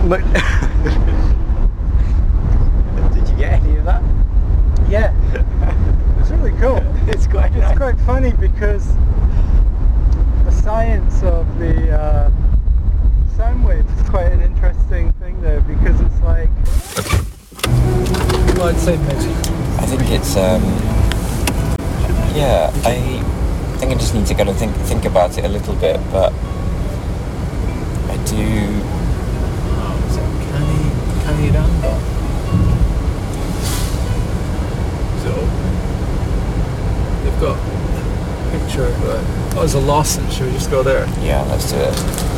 Did you get any of that? Yeah. It's really cool. It's quite It's nice. quite funny because the science of the sound waves is quite an interesting thing there, because it's like... Well, I'd say maybe. I think it's yeah, I think I just need to kind of think about it a little bit, but I do. Is it Caniranga? So they've got a picture of it. Oh, there's a Lawson. Should we just go there? Yeah, let's do it.